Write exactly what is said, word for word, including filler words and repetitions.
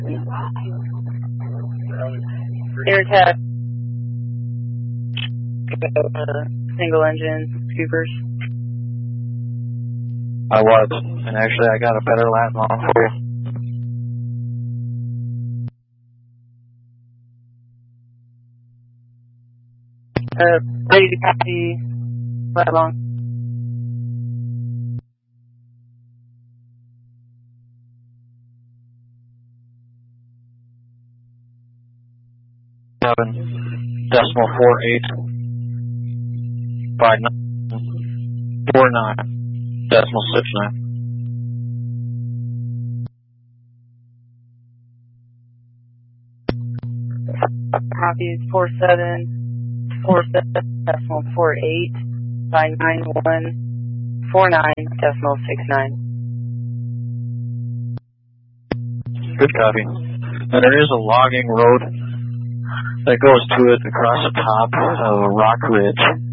Air test. Uh, single engine scoopers. I was, and actually I got a better lat long for you. Uh, ready to copy lat long. Seven decimal four eight by nine four nine decimal six nine. Copy is four seven four seven decimal four eight by nine one four nine decimal six nine. Good copy. And there is a logging road that goes to it across the top of a rock ridge.